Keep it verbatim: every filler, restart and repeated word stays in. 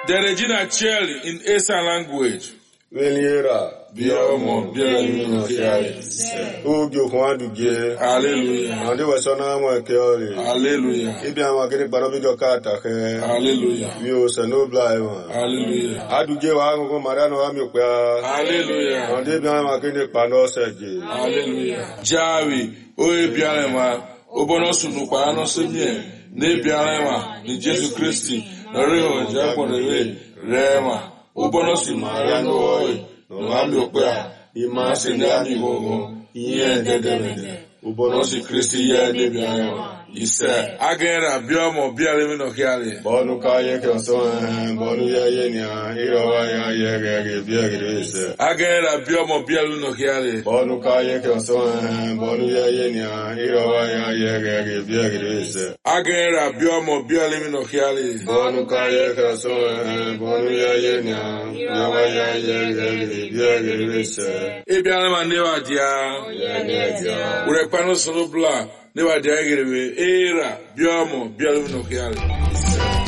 The Regina Cheli in Esa language. Veniera, Biomo, Bialamino Hiali. Ugyo Kwanduge, Hallelujah. and they were so now my Kelly. Hallelujah. Ibiam getting Barabigo Kata, Hallelujah. you say no blind. Hallelujah. I do give Ango Marano Amukwa. Hallelujah. And they be I'm getting Panosaji. Hallelujah. Javi, Oe Bialema, Obonosu Nupano Semie, Ne Bialema, in Jesus Christi, Nareo, Japan, Rema, Obonosu Mariano Oe, Namukwa, Imasi Nami Gogo, Yen Dedemede, Obonosu Christi, Yen Bialema. He said, Agera, Biomo, Bialimino Hiali. Bonuka Yakan, Bonu Yaya, Irawa Yaya, Biagris. Agera, Biomo, Bialimino Hiali. Bonuka Yakan, Bonu Yaya, Irawa Yaya, Biagris. Agera, Biomo, Bialimino Hiali. Bonuka Yakan, Bonu Yaya, Irawa Yaya, Biagris. Ibialema Neva Dia. Urepano Solobla. Never dare get away. Era, Biomo, Bialimino Hiali.